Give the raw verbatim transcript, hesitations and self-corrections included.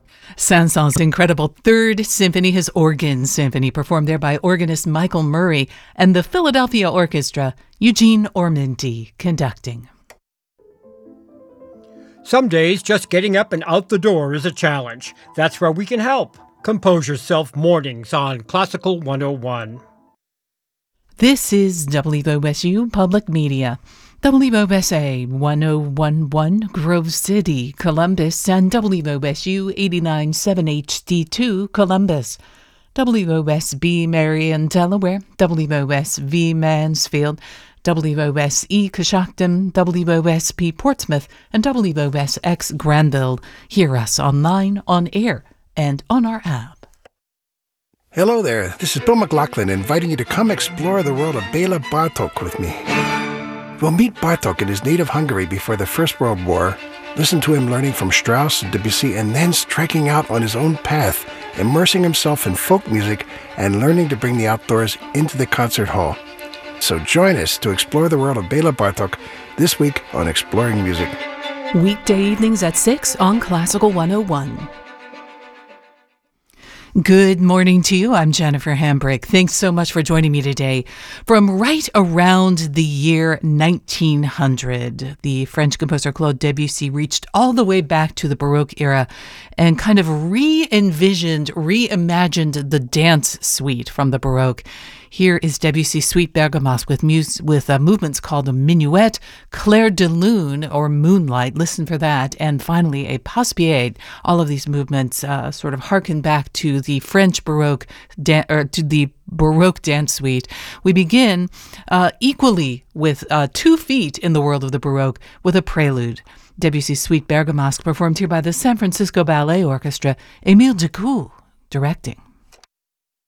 Saint-Saëns' incredible Third Symphony, his organ symphony, performed there by organist Michael Murray and the Philadelphia Orchestra, Eugene Ormandy conducting. Some days, just getting up and out the door is a challenge. That's where we can help. Compose Yourself Mornings on Classical one oh one. This is W O S U Public Media. W O S A one oh one point one Grove City, Columbus, and W O S U eighty-nine point seven H D two Columbus. W O S B Marion, Delaware, W O S V Mansfield, W O S E Coshocton, W O S P Portsmouth, and W O S X Granville. Hear us online, on air, and on our app. Hello there, this is Bill McLaughlin inviting you to come explore the world of Bela Bartok with me. We'll meet Bartok in his native Hungary before the First World War, listen to him learning from Strauss and Debussy, and then striking out on his own path, immersing himself in folk music and learning to bring the outdoors into the concert hall. So join us to explore the world of Bela Bartok this week on Exploring Music. Weekday evenings at six on Classical one oh one. Good morning to you. I'm Jennifer Hambrick. Thanks so much for joining me today. From right around the year nineteen hundred, the French composer Claude Debussy reached all the way back to the Baroque era and kind of re-envisioned, reimagined the dance suite from the Baroque. Here is Debussy's Suite Bergamasque with mus- with uh, movements called a minuet, clair de lune, or moonlight. Listen for that. And finally, a passepied. All of these movements uh, sort of harken back to the French Baroque, dan- or to the Baroque dance suite. We begin uh, equally with uh, two feet in the world of the Baroque with a prelude. Debussy's Suite Bergamasque performed here by the San Francisco Ballet Orchestra, Émile Decoux directing.